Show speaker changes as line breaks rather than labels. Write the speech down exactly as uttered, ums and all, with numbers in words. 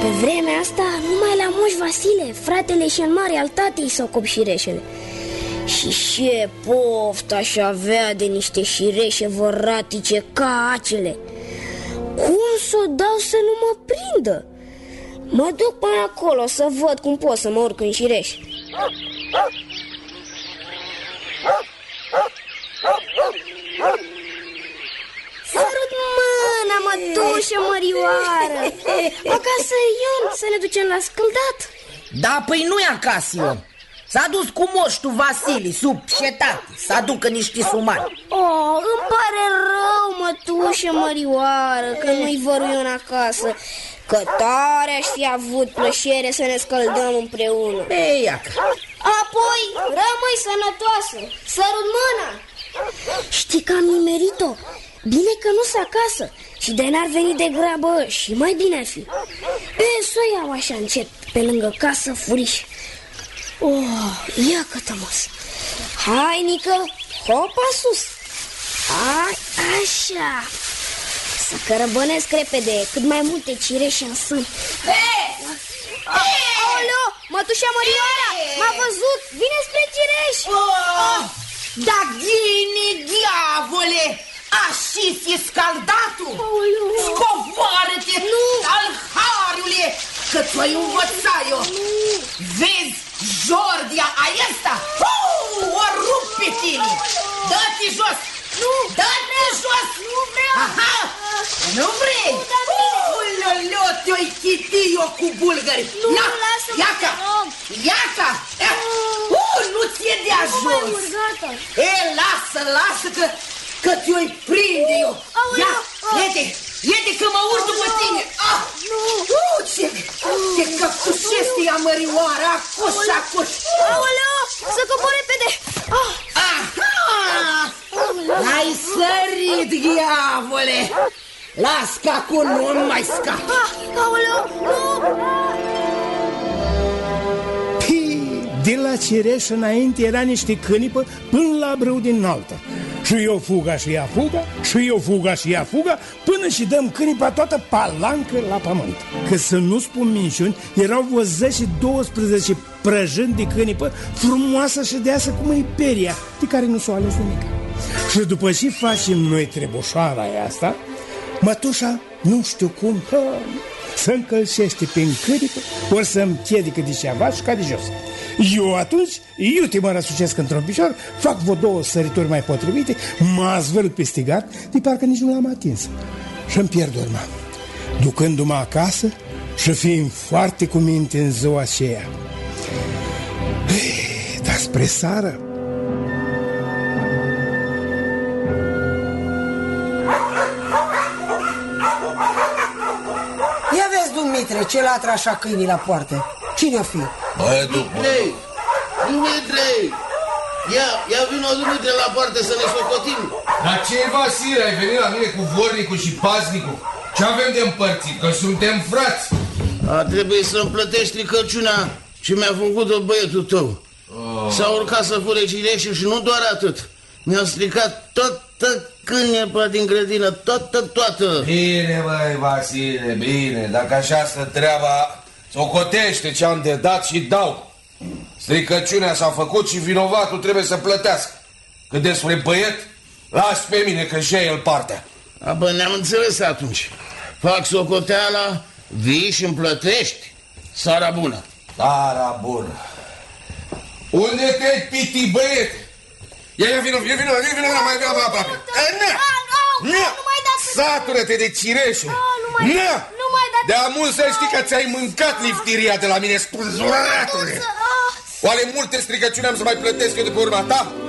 Pe vremea asta, numai la Moș Vasile, fratele și-l mare al tatei s-au cop șireșele. Și ce poftă aș avea de niște șireșe voratice ca acele. Cum s-o dau să nu mă prindă? Mă duc până acolo să văd cum pot să mă urc în șireș. Sărut mâna, mătușă mărioară. Acasă Ion, să ne ducem la scăldat.
Da, păi nu e acasă Ion. S-a dus cu moștul Vasile sub cetate să aducă niște sumari.
Oh, îmi pare rău, mătușă mărioară, că nu-i văru Ion acasă. Că tare aș fi avut plăcere să ne scăldăm împreună.
Ei, iaca.
Apoi, rămâi sănătoasă. Sărut mâna. Știi că am nimerit-o. Bine că nu-s acasă. Și de n-ar veni de grabă și mai bine ar fi. E, să o iau așa încet pe lângă casă, furiș. Oh, ia că-tă-măs. Hai, Nică, hopa sus. Hai, așa. Să cărăbănesc repede cât mai multe cireșe în sân. Aoleo, mătușa Mărioara, m-a văzut, vine spre cireș.
Oh, da ghine, diavole, așa fi scaldatul. Scoboară-te, alhariule, că ți-o-i învăța eu. Vezi, Jordia aesta, uh, o rup pe tine. Dă-te jos.
Nu,
dă-te jos.
Nu vreau.
Aha, nu vrei? Uloleo, te-o-i chiti eu cu bulgări.
Nu,
na,
lasă-mă,
iaca,
te rog.
iaca. Uh, nu ți-e de ajuns. E, lasă, lasă că, că te-o-i prinde eu. Ia, iete, iete că mă urc după tine. Ah, uh, ce, ce căptușește ea Mărioara, acuș, acuș.
Aoleo, să cobor repede. Ah.
Aha! Ai sărit, diavole! Las că acum nu mai scap.
Ah, aoleo, nu!
De la cireș înainte era niște cânipă până la brâu din altă. Și eu fuga și ea fuga, și eu fuga și ea fuga, până și dăm cânipa toată palancă la pământ. Că să nu spun minciuni, erau vreo zece douăsprezece prăjâni de cânipă, frumoasă și deasă cum e peria, de care nu s-o ales nimic. Și după ce facem noi trebușoara asta, mătușa, nu știu cum, hă, să încălcește pe câripă, ori să-mi piedică de ceva și ca de jos. Eu atunci, iute mă răsucesc într-un picior, fac vreo două sărituri mai potrivite, mă zvârl peste gard, de parcă nici nu l-am atins. Și-mi pierd urma, ducându-mă acasă și fiind foarte cu minte în ziua aceea. Dar spre sară,
ia vezi, Dumitre, ce latră așa câinii la poartă. Cine-o fi?
Băi, Dumitre, Dumitre, ia, ia vino, Dumitre, la poartă să ne socotim.
Dar ce, Vasile, ai venit la mine cu vornicul și paznicul? Ce avem de împărțit? Că suntem frați.
A trebuit să-mi plătești stricăciunea ce mi-a făcut-o băietul tău. Oh. S-a urcat să fure cireșe și nu doar atât. Mi-a stricat toată cânepa din grădină, toată, toată.
Bine, băi, Vasile, bine. Dacă așa stă treaba, socotește ce-am de dat și dau. Stricăciunea s-a făcut și vinovatul trebuie să plătească. Cât despre băiet, las pe mine că și el partea.
Apă, ne-am înțeles atunci. Fac socoteala, vii și îmi plătești. Sara bună.
Sara bună. Unde te-ai piti, băiete? Ia, ia, vino, ia, vino, ia, vino, mai vino, mai aproape. Nu, satură-te de cireșe. Nu, de mult să știi că ți-ai mâncat liftiria de la mine, spânzuratule. Oare multe stricăciuni am să mai plătesc eu de pe urma ta?